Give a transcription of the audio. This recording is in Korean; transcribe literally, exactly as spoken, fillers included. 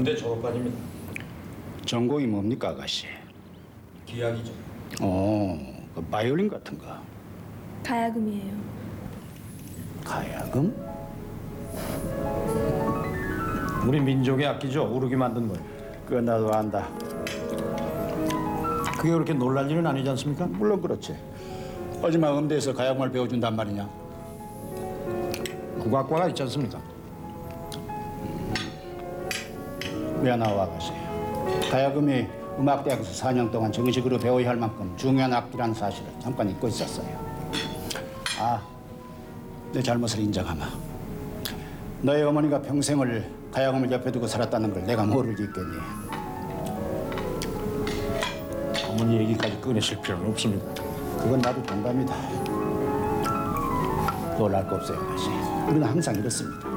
군대 졸업반입니다. 전공이 뭡니까, 아가씨? 기약이죠. 어, 그 바이올린 같은 거. 가야금이에요. 가야금? 우리 민족의 악기죠. 우르기 만든 거예요. 그거 나도 안다. 그게 그렇게 놀랄 일은 아니지 않습니까? 물론 그렇지. 하지만 음대에서 가야금을 배워준단 말이냐? 국악과가 있지 않습니까? 미안하오, 아가씨. 가야금이 음악대학에서 사 년 동안 정식으로 배워야 할 만큼 중요한 악기라는 사실을 잠깐 잊고 있었어요. 아, 내 잘못을 인정하마. 너의 어머니가 평생을 가야금을 옆에 두고 살았다는 걸 내가 모를 리 있겠니? 어머니 얘기까지 꺼내실 필요는 없습니다. 그건 나도 동감이다. 놀랄 거 없어요, 아가씨. 우리는 항상 이렇습니다.